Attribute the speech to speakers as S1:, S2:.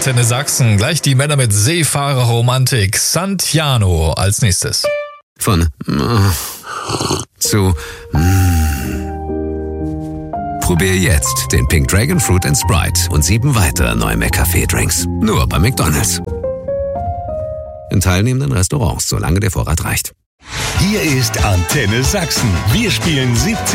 S1: Antenne Sachsen. Gleich die Männer mit Seefahrerromantik. Santiano als nächstes.
S2: Von zu Probier jetzt den Pink Dragon Fruit & Sprite und 7 weitere neue McCafé-Drinks. Nur bei McDonald's. In teilnehmenden Restaurants, solange der Vorrat reicht.
S3: Hier ist Antenne Sachsen. Wir spielen 17